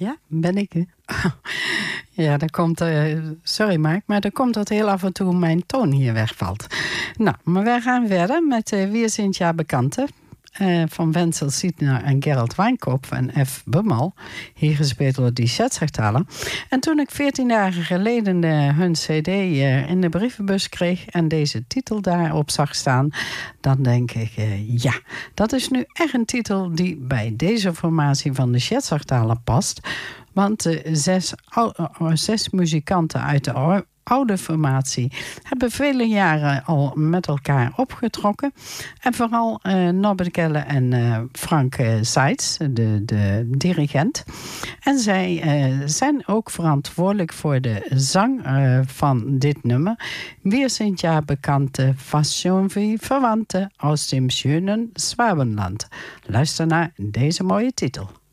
Ja, ben ik. Ja, dat komt... sorry Mark, maar dan komt dat heel af en toe mijn toon hier wegvalt. Nou, maar wij gaan verder met Wie sind ja Bekannte? Van Wenzel Siedner en Gerald Wijnkopf en F. Bummel. Hier gespeeld door die Schätzertaler. En toen ik 14 dagen geleden hun cd in de brievenbus kreeg en deze titel daarop zag staan, dan denk ik, ja, dat is nu echt een titel die bij deze formatie van de Schätzertaler past. Want 6 muzikanten uit de oude formatie hebben vele jaren al met elkaar opgetrokken. En vooral Norbert Kelle en Frank Seitz, de dirigent. En zij zijn ook verantwoordelijk voor de zang van dit nummer. Wir sind ja bekannte, fast schon wie Verwandte aus dem schönen Schwabenland. Luister naar deze mooie titel.